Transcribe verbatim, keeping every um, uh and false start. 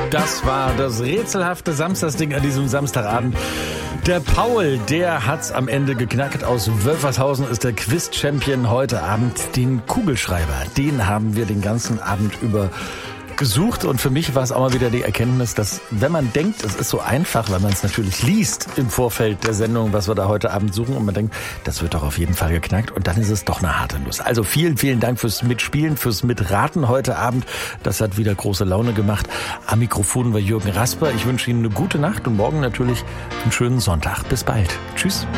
Das war das rätselhafte Samstagsding an diesem Samstagabend. Der Paul, der hat's am Ende geknackt. Aus Wölfershausen ist der Quiz-Champion heute Abend. Den Kugelschreiber, den haben wir den ganzen Abend über gesucht. Und für mich war es auch mal wieder die Erkenntnis, dass wenn man denkt, es ist so einfach, weil man es natürlich liest im Vorfeld der Sendung, was wir da heute Abend suchen, und man denkt, das wird doch auf jeden Fall geknackt, und dann ist es doch eine harte Nuss. Also vielen, vielen Dank fürs Mitspielen, fürs Mitraten heute Abend. Das hat wieder große Laune gemacht. Am Mikrofon war Jürgen Rasper. Ich wünsche Ihnen eine gute Nacht und morgen natürlich einen schönen Sonntag. Bis bald. Tschüss.